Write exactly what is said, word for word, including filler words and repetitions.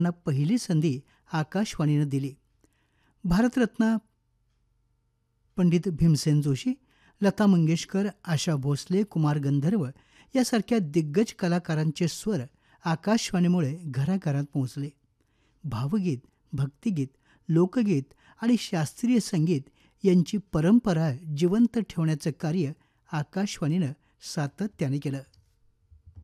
ना पहिली संधी आकाशवाणीनं दिली. भारतरत्न पंडित भीमसेन जोशी, लता मंगेशकर, आशा भोसले, कुमार गंधर्व यासारख्या दिग्गज कलाकारांचे स्वर आकाशवाणीमुळे घराघरात पोहोचले. भावगीत, भक्तिगीत, लोकगीत आणि शास्त्रीय संगीत यांची परंपरा जिवंत ठेवण्याचं कार्य आकाशवाणीनं सातत्याने केलं.